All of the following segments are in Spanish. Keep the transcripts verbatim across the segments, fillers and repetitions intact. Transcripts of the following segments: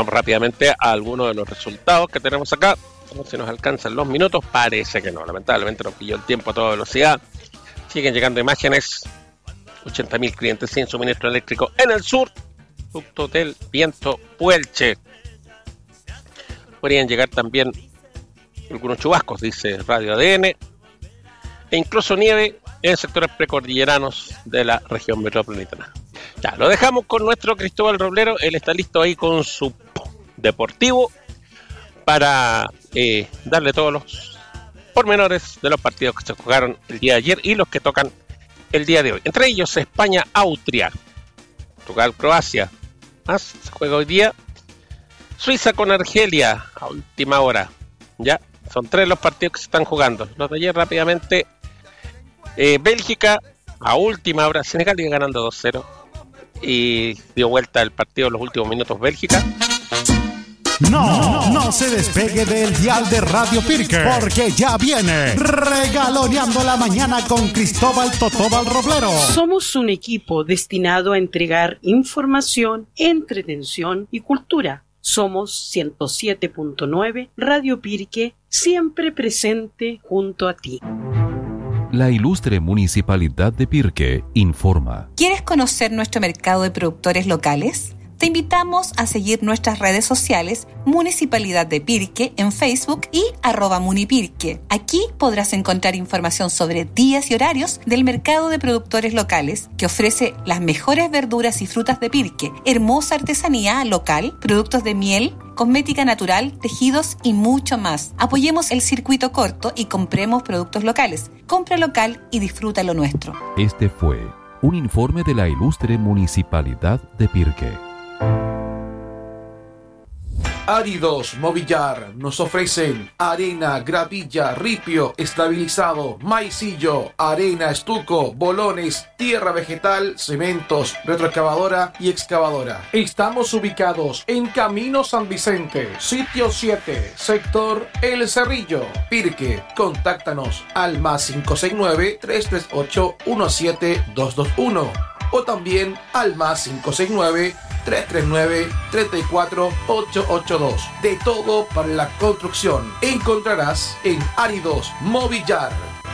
Vamos rápidamente a algunos de los resultados que tenemos acá. Si nos alcanzan los minutos, parece que no. Lamentablemente nos pilló el tiempo a toda velocidad. Siguen llegando imágenes. ochenta mil clientes sin suministro eléctrico en el sur, producto del viento Puelche. Podrían llegar también algunos chubascos, dice Radio A D N, e incluso nieve en sectores precordilleranos de la región metropolitana. Ya, lo dejamos con nuestro Cristóbal Roblero. Él está listo ahí con su deportivo para eh, darle todos los pormenores de los partidos que se jugaron el día de ayer y los que tocan el día de hoy. Entre ellos España-Austria, Portugal-Croacia, más se juega hoy día. Suiza con Argelia a última hora. Ya, son tres los partidos que se están jugando. Los de ayer rápidamente. Eh, Bélgica a última hora. Senegal iba ganando dos cero y dio vuelta el partido en los últimos minutos Bélgica. No, no se despegue del dial de Radio Pirque, porque ya viene Regaloneando la Mañana con Cristóbal Totobal Roblero. Somos un equipo destinado a entregar información, entretención y cultura. Somos ciento siete punto nueve Radio Pirque, siempre presente junto a ti. La ilustre Municipalidad de Pirque informa. ¿Quieres conocer nuestro mercado de productores locales? Te invitamos a seguir nuestras redes sociales Municipalidad de Pirque en Facebook y arroba Munipirque. Aquí podrás encontrar información sobre días y horarios del mercado de productores locales, que ofrece las mejores verduras y frutas de Pirque, hermosa artesanía local, productos de miel, cosmética natural, tejidos y mucho más. Apoyemos el circuito corto y compremos productos locales. Compra local y disfruta lo nuestro. Este fue un informe de la ilustre Municipalidad de Pirque. Áridos Movillar nos ofrecen arena, gravilla, ripio, estabilizado, maicillo, arena, estuco, bolones, tierra vegetal, cementos, retroexcavadora y excavadora. Estamos ubicados en Camino San Vicente, sitio siete, sector El Cerrillo, Pirque. Contáctanos al más cinco seis nueve, tres tres ocho, uno siete dos dos uno o también al más cinco seis nueve, tres tres nueve, tres cuatro, ocho ocho dos. De todo para la construcción encontrarás en Áridos Movillar.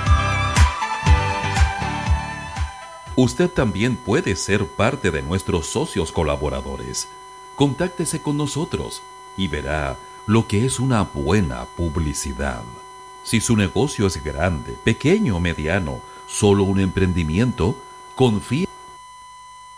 Usted también puede ser parte de nuestros socios colaboradores. Contáctese con nosotros y verá lo que es una buena publicidad. Si su negocio es grande, pequeño o mediano, solo un emprendimiento, confíe